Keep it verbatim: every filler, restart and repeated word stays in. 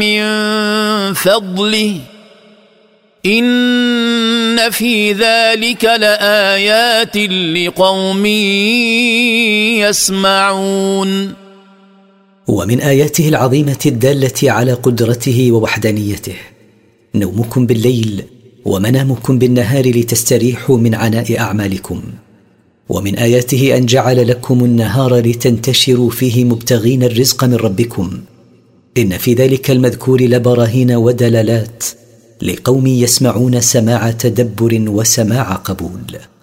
من فضله إن في ذلك لآيات لقوم يسمعون. ومن آياته العظيمة الدالة على قدرته ووحدانيته نومكم بالليل ومنامكم بالنهار لتستريحوا من عناء أعمالكم. ومن آياته أن جعل لكم النهار لتنتشروا فيه مبتغين الرزق من ربكم. إن في ذلك المذكور لبراهين ودلالات لقوم يسمعون سماع تدبر وسماع قبول.